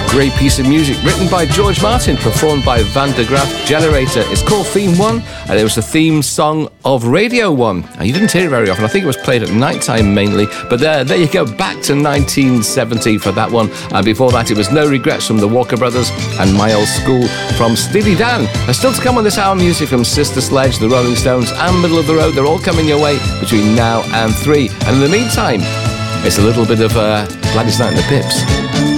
Great piece of music written by George Martin, performed by Van der Graaf. Generator. It's called Theme 1, and it was the theme song of Radio 1. Now, you didn't hear it very often. I think it was played at night time mainly, but there you go, back to 1970 for that one. And before that, it was No Regrets from the Walker Brothers and My Old School from Steely Dan. And still to come on this hour, music from Sister Sledge, the Rolling Stones, and Middle of the Road. They're all coming your way between now and 3. And in the meantime, it's a little bit of Gladys Knight and the Pips.